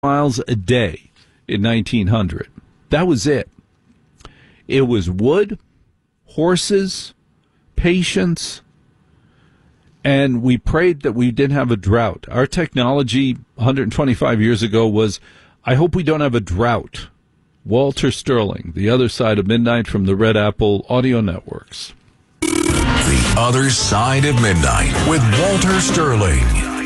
miles a day in 1900. That was it. It was wood, horses, patience, and we prayed that we didn't have a drought. Our technology 125 years ago was, I hope we don't have a drought. Walter Sterling, The Other Side of Midnight from the Red Apple Audio Networks. The Other Side of Midnight with Walter Sterling.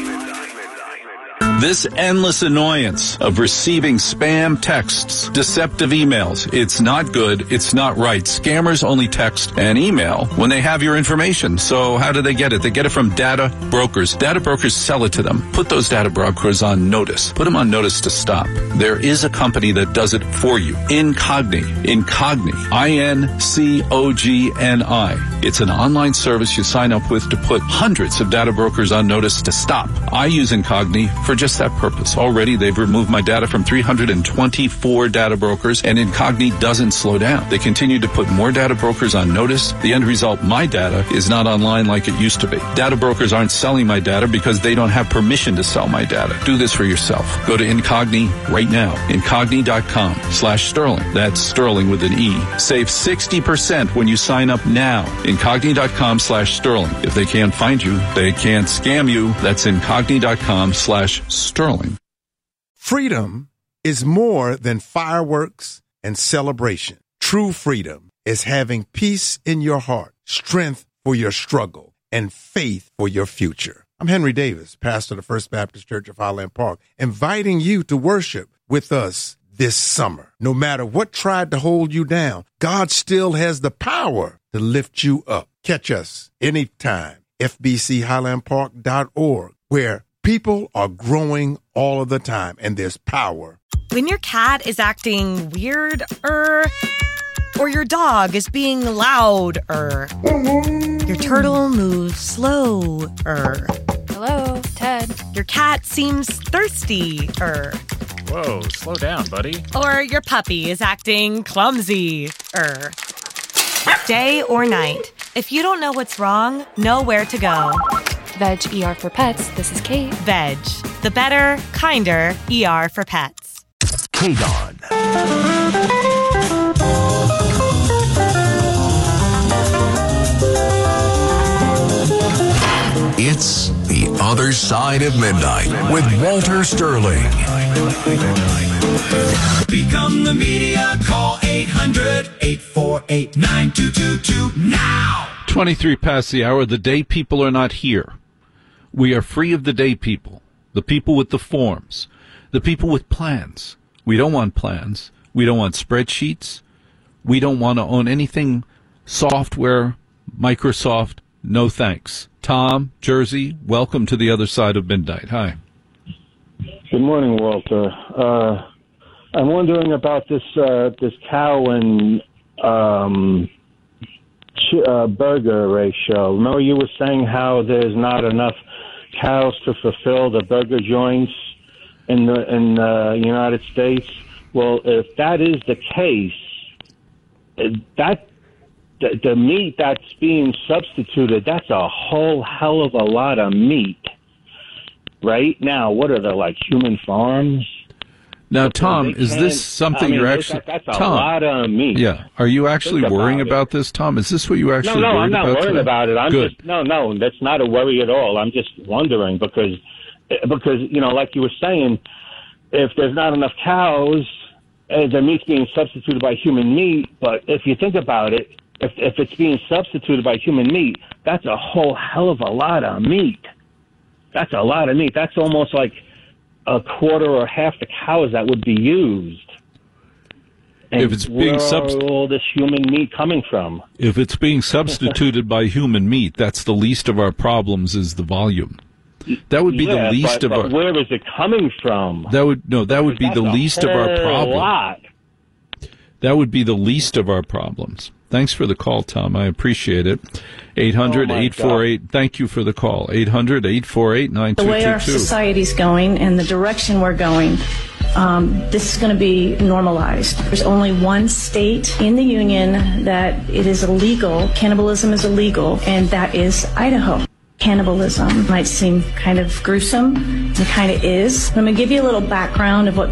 This endless annoyance of receiving spam texts, deceptive emails, it's not good, it's not right. Scammers only text and email when they have your information. So how do they get it? They get it from data brokers. Data brokers sell it to them. Put those data brokers on notice. Put them on notice to stop. There is a company that does it for you. Incogni. I-N-C-O-G-N-I. It's an online service you sign up with to put hundreds of data brokers on notice to stop. I use Incogni for just that purpose. Already, they've removed my data from 324 data brokers, and Incogni doesn't slow down. They continue to put more data brokers on notice. The end result, my data is not online like it used to be. Data brokers aren't selling my data because they don't have permission to sell my data. Do this for yourself. Go to Incogni right now. Incogni.com/Sterling. That's Sterling with an E. Save 60% when you sign up now. Incogni.com/Sterling. If they can't find you, they can't scam you. That's Incogni.com/Sterling. Freedom is more than fireworks and celebration. True freedom is having peace in your heart, strength for your struggle, and faith for your future. I'm Henry Davis, pastor of the First Baptist Church of Highland Park, inviting you to worship with us this summer. No matter what tried to hold you down, God still has the power to lift you up. Catch us anytime. FBCHighlandPark.org, where people are growing all of the time, and there's power. When your cat is acting weird, or your dog is being loud, your turtle moves slow, Hello, Ted. Your cat seems thirsty, Whoa, slow down, buddy. or your puppy is acting clumsy, Day or night, if you don't know what's wrong, know where to go. Veg ER for Pets. This is Kate. Veg, the better, kinder ER for pets. KDON. It's The Other Side of Midnight with Walter Sterling. Become the media. Call 800-848-9222 now. 23 past the hour. The day people are not here. We are free of the day people. The people with the forms. The people with plans. We don't want plans. We don't want spreadsheets. We don't want to own anything software, Microsoft. No thanks. Tom, Jersey, welcome to the Other Side of Midnight. Hi. Good morning, Walter. I'm wondering about this cow and burger ratio. Remember, you were saying how there's not enough cows to fulfill the burger joints in the United States. Well, if that is the case, the meat that's being substituted, that's a whole hell of a lot of meat. Right now, what are they, like human farms? Now, Tom, is this something you're actually... That's a lot of meat. Yeah. Are you actually worrying about this, Tom? Is this what you actually worried about? No, I'm not worried about it. Good. No, that's not a worry at all. I'm just wondering because, like you were saying, if there's not enough cows, the meat's being substituted by human meat. But if you think about it, if it's being substituted by human meat, that's a whole hell of a lot of meat. That's a lot of meat. That's almost like a quarter or half the cows that would be used. And if it's being where all this human meat coming from? If it's being substituted by human meat, that's the least of our problems is the volume. That would be the least of our... where is it coming from? That would be the least of our problem. Lot. That would be the least of our problems. Thanks for the call, Tom. I appreciate it. 800-848. Thank you for the call. 800-848-9222. The way our society's going and the direction we're going, this is going to be normalized. There's only one state in the union that it is illegal. Cannibalism is illegal, and that is Idaho. Cannibalism might seem kind of gruesome. It kind of is. I'm going to give you a little background of what